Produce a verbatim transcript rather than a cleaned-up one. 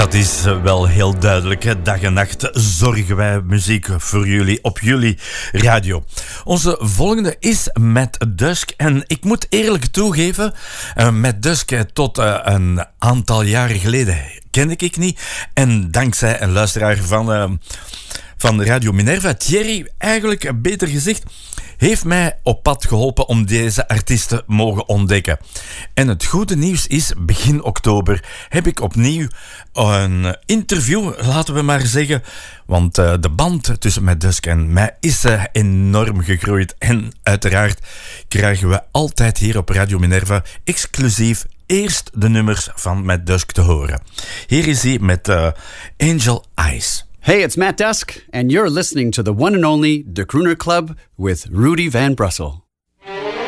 Dat is wel heel duidelijk. Hè? Dag en nacht zorgen wij muziek voor jullie op jullie radio. Onze volgende is Matt Dusk. En ik moet eerlijk toegeven, uh, Matt Dusk tot uh, een aantal jaren geleden kende ik niet. En dankzij een luisteraar van, uh, van Radio Minerva, Thierry, eigenlijk beter gezegd, heeft mij op pad geholpen om deze artiest te mogen ontdekken. En het goede nieuws is, begin oktober heb ik opnieuw een interview, laten we maar zeggen. Want uh, de band tussen Matt Dusk en mij is uh, enorm gegroeid. En uiteraard krijgen we altijd hier op Radio Minerva exclusief eerst de nummers van Matt Dusk te horen. Hier is hij met uh, Angel Eyes. Hey, it's Matt Dusk, and you're listening to the one and only De Crooner Club with Rudy Van Brussel.